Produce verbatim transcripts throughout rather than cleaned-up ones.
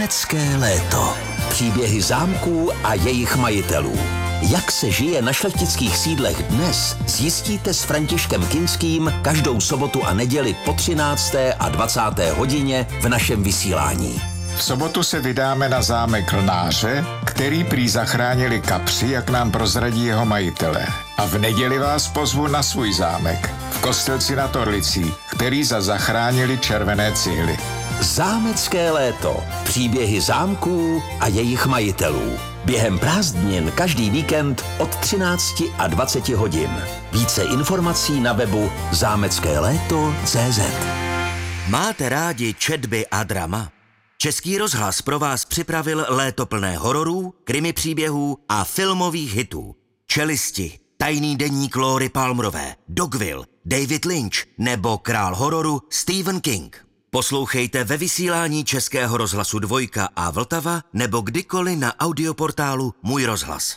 Zámecké léto. Příběhy zámků a jejich majitelů. Jak se žije na šlechtických sídlech dnes, zjistíte s Františkem Kinským každou sobotu a neděli po třinácté a dvacáté hodině v našem vysílání. V sobotu se vydáme na zámek Lnáře, který prý zachránili kapři, jak nám prozradí jeho majitelé. A v neděli vás pozvu na svůj zámek v Kostelci nad Orlicí, který za zachránili červené cihly. Zámecké léto. Příběhy zámků a jejich majitelů. Během prázdnin každý víkend od třinácti a dvaceti hodin. Více informací na webu zámecké léto tečka cé zet. Máte rádi četby a drama? Český rozhlas pro vás připravil léto plné hororů, krimi příběhů a filmových hitů. Čelisti, Tajný deník Lóry Palmerové, Dogville, David Lynch nebo král hororu Stephen King. Poslouchejte ve vysílání Českého rozhlasu Dvojka a Vltava nebo kdykoliv na audioportálu Můj rozhlas.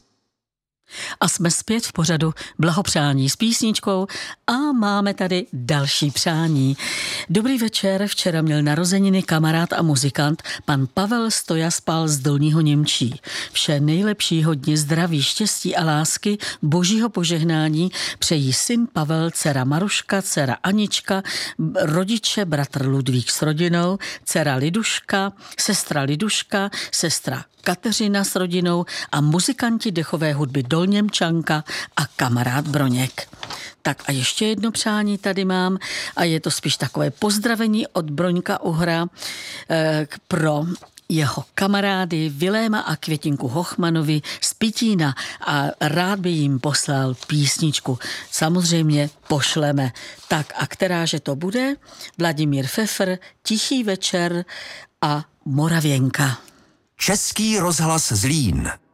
A jsme zpět v pořadu Blahopřání s písničkou a máme tady další přání. Dobrý večer, včera měl narozeniny kamarád a muzikant pan Pavel Stojaspal z Dolního Němčí. Vše nejlepší, hodně zdraví, štěstí a lásky, božího požehnání přejí syn Pavel, dcera Maruška, dcera Anička, rodiče bratr Ludvík s rodinou, dcera Liduška, sestra Liduška, sestra Kateřina s rodinou a muzikanti dechové hudby Dolněmčanka a kamarád Broněk. Tak a ještě jedno přání tady mám a je to spíš takové pozdravení od Broňka Uhra eh, pro jeho kamarády Viléma a Květinku Hochmanovi z Pitína a rád by jim poslal písničku. Samozřejmě pošleme. Tak a kteráže to bude? Vladimír Pfeffer, Tichý večer a Moravěnka. Český rozhlas Zlín.